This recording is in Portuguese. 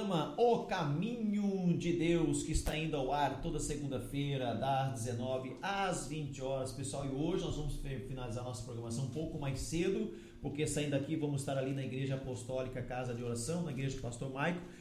programa O Caminho de Deus, que está indo ao ar toda segunda-feira, das 19 às 20 horas, pessoal. E hoje nós vamos finalizar nossa programação um pouco mais cedo, porque saindo daqui vamos estar ali na Igreja Apostólica Casa de Oração, na Igreja do Pastor Maico,